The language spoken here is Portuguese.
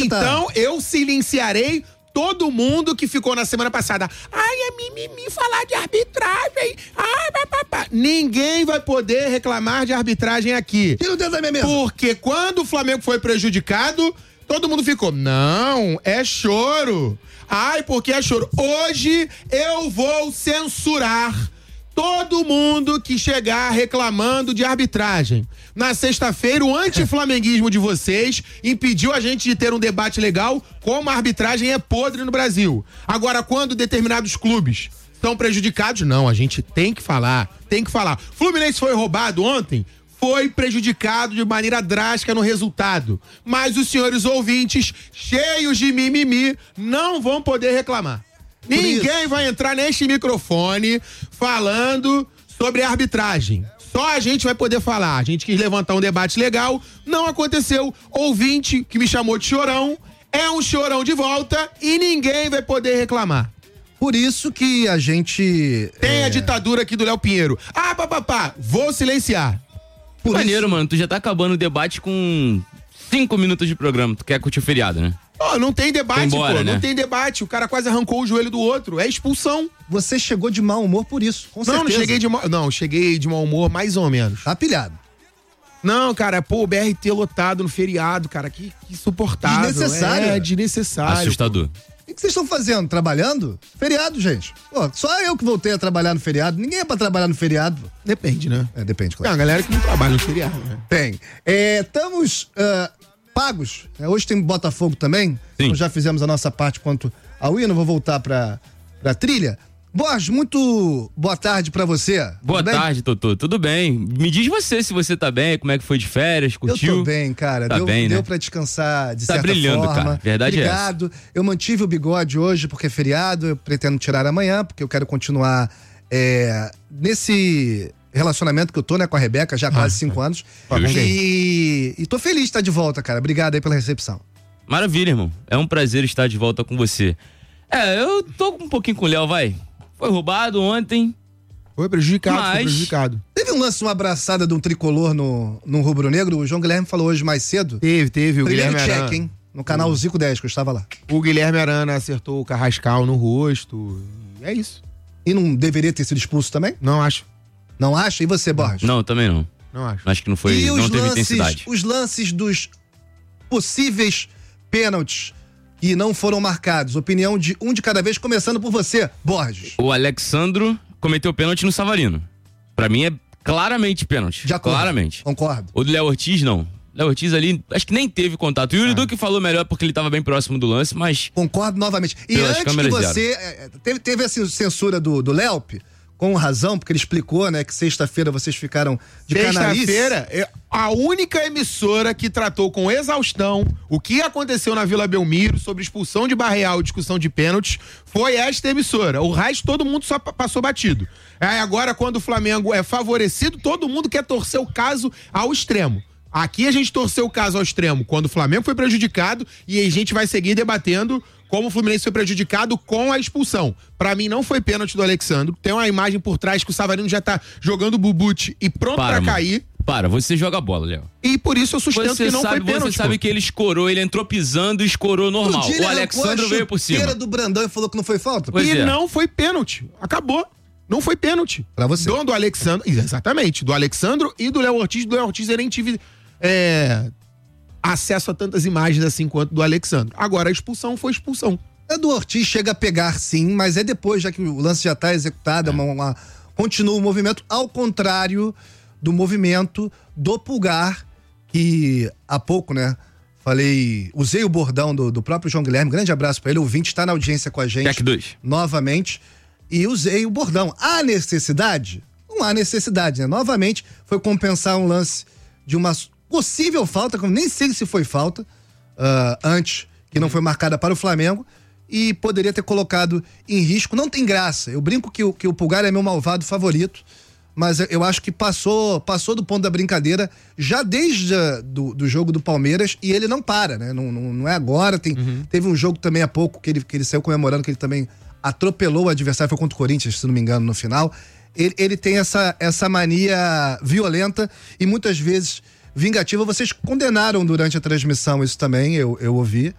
Então eu silenciarei todo mundo que ficou na semana passada. Ai, é mimimi falar de arbitragem. Ai, papapá. Ninguém vai poder reclamar de arbitragem aqui. Tira o dedo da minha mesa. Porque quando o Flamengo foi prejudicado, todo mundo ficou, não, é choro. Ai, porque é choro. Hoje eu vou censurar todo mundo que chegar reclamando de arbitragem. Na sexta-feira, o anti-flamenguismo de vocês impediu a gente de ter um debate legal como a arbitragem é podre no Brasil. Agora, quando determinados clubes estão prejudicados, não, a gente tem que falar, Fluminense foi roubado ontem, foi prejudicado de maneira drástica no resultado. Mas os senhores ouvintes, cheios de mimimi, não vão poder reclamar. Ninguém vai entrar neste microfone falando sobre arbitragem. Só a gente vai poder falar. A gente quis levantar um debate legal, não aconteceu. Ouvinte que me chamou de chorão, é um chorão de volta e ninguém vai poder reclamar. Por isso que a gente... Tem a ditadura aqui do Léo Pinheiro. Ah, papapá, vou silenciar. Por maneiro, mano, tu já tá acabando o debate com 5 minutos de programa. Tu quer curtir o feriado, né? Oh, não tem debate, embora, né? Não tem debate. O cara quase arrancou o joelho do outro. É expulsão. Você chegou de mau humor por isso, com certeza. Cheguei de mau humor mais ou menos. Tá pilhado. Não, cara, o BRT lotado no feriado, cara, que insuportável. Desnecessário. Desnecessário. Assustador. O que vocês estão fazendo? Trabalhando? Feriado, gente. Pô, só eu que voltei a trabalhar no feriado. Ninguém é pra trabalhar no feriado. Depende, né? Depende, claro. Tem uma galera que não trabalha no feriado, né? Tem. Estamos pagos. Hoje tem Botafogo também. Sim. Nós já fizemos a nossa parte quanto ao hino. Vou voltar pra trilha. Borges, muito boa tarde pra você. Boa tarde, Totô. Tudo bem? Me diz você se você tá bem, como é que foi de férias, curtiu? Eu tô bem, cara. Tá bem, né? Deu pra descansar de certa brilhando, forma. cara. Verdade. Obrigado. É essa. Eu mantive o bigode hoje porque é feriado. Eu pretendo tirar amanhã porque eu quero continuar nesse relacionamento que eu tô, né, com a Rebeca, já há quase 5 anos. E tô feliz de estar de volta, cara. Obrigado aí pela recepção. Maravilha, irmão. É um prazer estar de volta com você. Eu tô um pouquinho com o Léo, vai. Foi roubado ontem. Foi prejudicado. Teve um lance, uma abraçada de um tricolor no rubro-negro. O João Guilherme falou hoje mais cedo. Teve. O Primeiro Guilherme check, Arana. hein? No canal Zico 10, que eu estava lá. O Guilherme Arana acertou o Carrascal no rosto. É isso. E não deveria ter sido expulso também? Não acho. Não acha? E você, Borges? Não, também não. Não acho. Acho que não foi, não teve intensidade. Os lances dos possíveis pênaltis que não foram marcados. Opinião de um de cada vez, começando por você, Borges. O Alexandro cometeu pênalti no Savarino. Pra mim é claramente pênalti. De acordo. Claramente. Concordo. O do Léo Ortiz, não. Léo Ortiz ali, acho que nem teve contato. O Yuri Duque falou melhor porque ele tava bem próximo do lance, mas... Concordo novamente. E pelas antes que câmeras você... Teve a censura do Léup, com razão, porque ele explicou, né, que sexta-feira vocês ficaram de canalice. Sexta-feira, a única emissora que tratou com exaustão o que aconteceu na Vila Belmiro sobre expulsão de Barreal e discussão de pênaltis foi esta emissora. O resto, todo mundo só passou batido. Agora, quando o Flamengo é favorecido, todo mundo quer torcer o caso ao extremo. Aqui a gente torceu o caso ao extremo quando o Flamengo foi prejudicado e a gente vai seguir debatendo como o Fluminense foi prejudicado com a expulsão. Pra mim não foi pênalti do Alexandro. Tem uma imagem por trás que o Savarino já tá jogando bubute e pronto pra cair. Você joga bola, Léo. E por isso eu sustento que não foi pênalti. Você sabe que ele escorou, ele entrou pisando e escorou normal. O Alexandro veio por cima. Do Brandão e falou que não foi falta? Não foi pênalti. Acabou. Não foi pênalti. Pra você. Do Alexandro, exatamente. Do Alexandro e do Léo Ortiz. Do Léo Ortiz eu nem tive acesso a tantas imagens assim quanto do Alexandro. Agora a expulsão foi expulsão. A do Ortiz chega a pegar sim, mas é depois, já que o lance já tá executado, continua o movimento, ao contrário do movimento do Pulgar, que há pouco, né, usei o bordão do próprio João Guilherme, grande abraço pra ele, o ouvinte tá na audiência com a gente. Tec 2. Novamente, e usei o bordão. Há necessidade? Não há necessidade, né? Novamente, foi compensar um lance de uma possível falta, nem sei se foi falta, antes, que não foi marcada para o Flamengo, e poderia ter colocado em risco. Não tem graça. Eu brinco que o Pulgar é meu malvado favorito, mas eu acho que passou do ponto da brincadeira já desde do jogo do Palmeiras, e ele não para, né? Não é agora. Teve um jogo também há pouco que ele saiu comemorando, que ele também atropelou o adversário, foi contra o Corinthians, se não me engano, no final. Ele tem essa mania violenta e muitas vezes vingativa. Vocês condenaram durante a transmissão isso também, eu ouvi.